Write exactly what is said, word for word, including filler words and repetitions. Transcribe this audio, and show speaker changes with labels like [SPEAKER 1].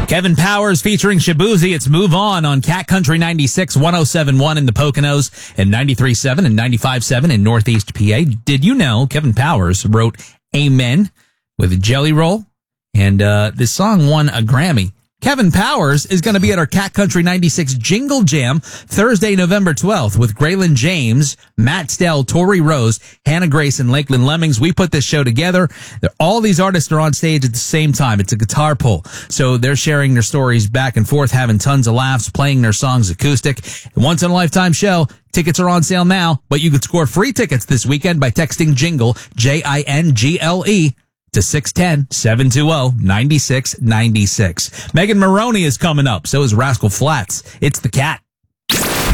[SPEAKER 1] Kevin Powers featuring Shabuzi. It's Move On on Cat Country ninety-six, one oh seven point one in the Poconos and ninety-three point seven and ninety-five point seven in Northeast P A. Did you know Kevin Powers wrote Amen with Jelly Roll? And uh, this song won a Grammy. Kevin Powers is going to be at our Cat Country ninety-six Jingle Jam Thursday, November twelfth with Graylin James, Matt Stell, Tori Rose, Hannah Grace, and Lakeland Lemmings. We put this show together. All these artists are on stage at the same time. It's a guitar pull. So they're sharing their stories back and forth, having tons of laughs, playing their songs acoustic. Once in a lifetime show. Tickets are on sale now, but you could score free tickets this weekend by texting Jingle, J I N G L E, to six one zero, seven two zero, nine six nine six. Megan Maroney is coming up. So is Rascal Flatts. It's the Cat.